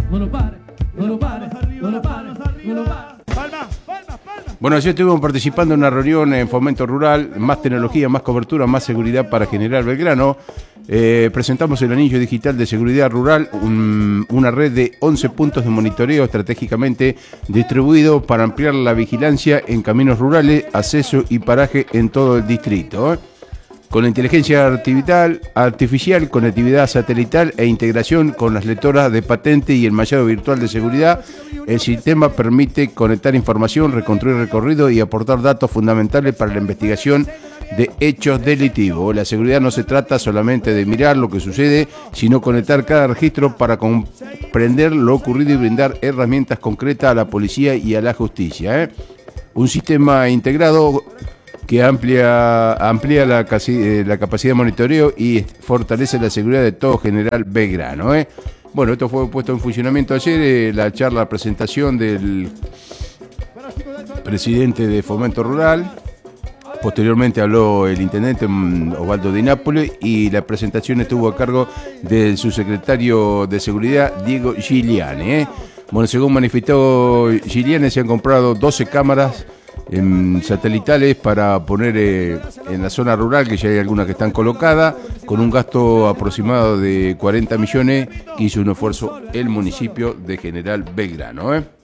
no lo pare, no lo pare, no lo pare, no lo pare. Bueno, ayer estuvimos participando en una reunión en Fomento Rural, más tecnología, más cobertura, más seguridad para General Belgrano. Presentamos el anillo digital de seguridad rural, una red de 11 puntos de monitoreo estratégicamente distribuidos para ampliar la vigilancia en caminos rurales, acceso y paraje en todo el distrito. Con inteligencia artificial, conectividad satelital e integración con las lectoras de patente y el mallado virtual de seguridad, el sistema permite conectar información, reconstruir recorrido y aportar datos fundamentales para la investigación de hechos delictivos. La seguridad no se trata solamente de mirar lo que sucede, sino conectar cada registro para comprender lo ocurrido y brindar herramientas concretas a la policía y a la justicia. Un sistema integrado que amplía la capacidad de monitoreo y fortalece la seguridad de todo General Belgrano. Bueno, esto fue puesto en funcionamiento ayer, la presentación del presidente de Fomento Rural. Posteriormente habló el intendente Osvaldo Di Napoli y la presentación estuvo a cargo del subsecretario de Seguridad, Diego Giuliani. Bueno, según manifestó Giuliani, se han comprado 12 cámaras satelitales para poner en la zona rural, que ya hay algunas que están colocadas, con un gasto aproximado de 40 millones que hizo un esfuerzo el municipio de General Belgrano.